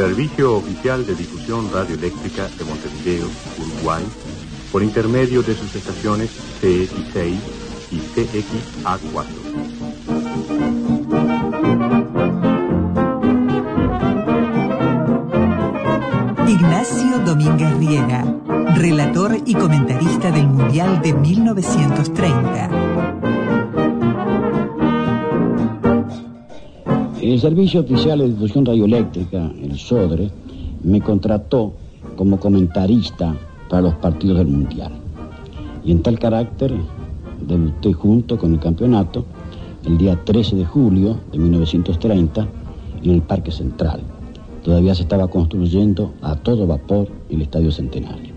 Servicio Oficial de Difusión Radioeléctrica de Montevideo, Uruguay, por intermedio de sus estaciones CX6 y CXA4. Ignacio Domínguez Riera, relator y comentarista del Mundial de 1930. El Servicio Oficial de Difusión Radioeléctrica, el SODRE, me contrató como comentarista para los partidos del Mundial. Y en tal carácter debuté junto con el campeonato el día 13 de julio de 1930 en el Parque Central. Todavía se estaba construyendo a todo vapor el Estadio Centenario.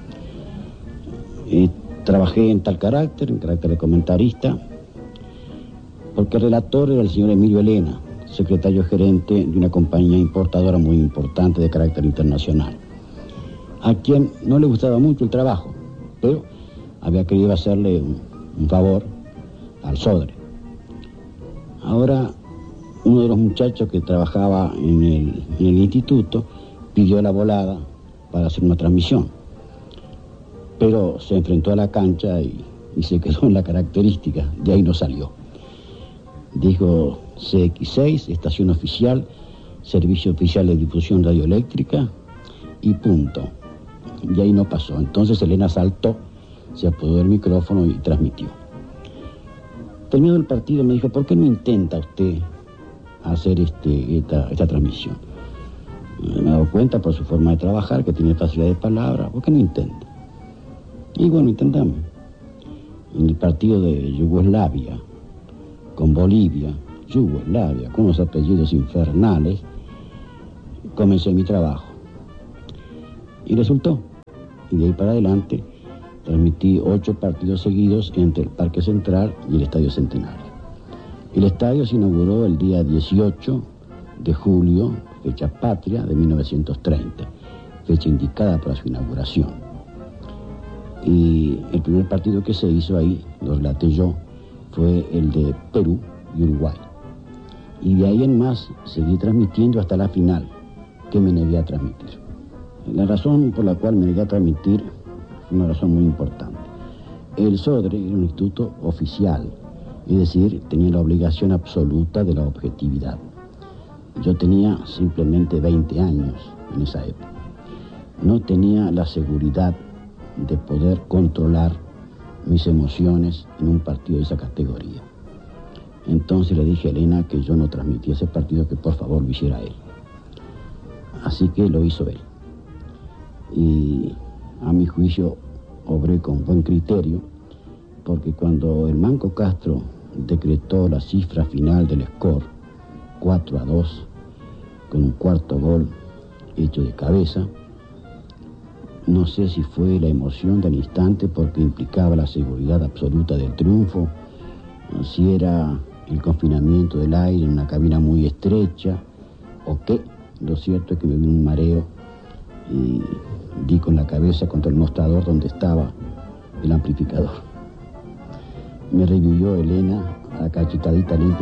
Trabajé en carácter de comentarista, porque el relator era el señor Emilio Elena, secretario gerente de una compañía importadora muy importante de carácter internacional, a quien no le gustaba mucho el trabajo, pero había querido hacerle un favor al SODRE. Ahora, uno de los muchachos que trabajaba en el instituto pidió la volada para hacer una transmisión, pero se enfrentó a la cancha y se quedó en la característica, de ahí no salió. Dijo CX6, estación oficial, Servicio Oficial de Difusión Radioeléctrica, y punto. Y ahí no pasó. Entonces Elena saltó, se apoderó del micrófono y transmitió. Terminado el partido me dijo, ¿por qué no intenta usted hacer esta transmisión? Me he dado cuenta por su forma de trabajar, que tiene facilidad de palabra. ¿Por qué no intenta? Y bueno, intentamos. En el partido de Yugoslavia, con Bolivia, Yugoslavia, con unos apellidos infernales, comencé mi trabajo. Y resultó. Y de ahí para adelante transmití 8 partidos seguidos entre el Parque Central y el Estadio Centenario. El estadio se inauguró el día 18 de julio, fecha patria de 1930, fecha indicada para su inauguración. Y el primer partido que se hizo ahí, lo relaté yo, fue el de Perú y Uruguay. Y de ahí en más seguí transmitiendo hasta la final, que me negué a transmitir. La razón por la cual me negué a transmitir fue una razón muy importante. El SODRE era un instituto oficial, es decir, tenía la obligación absoluta de la objetividad. Yo tenía simplemente 20 años en esa época. No tenía la seguridad de poder controlar mis emociones en un partido de esa categoría. Entonces le dije a Elena que yo no transmitía ese partido, que por favor lo hiciera él. Así que lo hizo él. Y a mi juicio obré con buen criterio, porque cuando el Manco Castro decretó la cifra final del score, 4-2, con un cuarto gol hecho de cabeza, no sé si fue la emoción del instante porque implicaba la seguridad absoluta del triunfo, si era el confinamiento del aire en una cabina muy estrecha, o qué. Lo cierto es que me vino un mareo y di con la cabeza contra el mostrador donde estaba el amplificador. Me revivió Elena a cachetadita limpia